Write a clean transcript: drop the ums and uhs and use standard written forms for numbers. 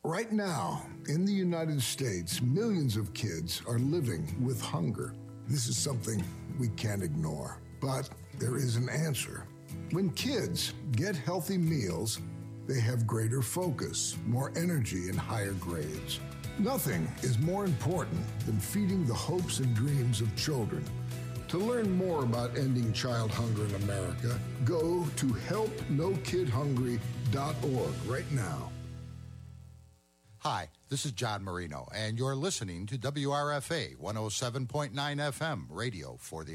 Right now, in the United States, millions of kids are living with hunger. This is something we can't ignore, but there is an answer. When kids get healthy meals, they have greater focus, more energy, and higher grades. Nothing is more important than feeding the hopes and dreams of children. To learn more about ending child hunger in America, go to helpnokidhungry.org right now. Hi, this is John Marino, and you're listening to WRFA 107.9 FM, radio for the